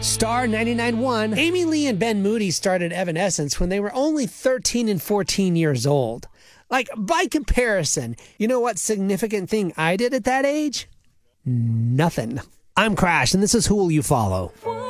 Star 99.1. Amy Lee and Ben Moody started Evanescence when they were only 13 and 14 years old. Like, by comparison, you know what significant thing I did at that age? Nothing. I'm Crash, and this is Who Will You Follow?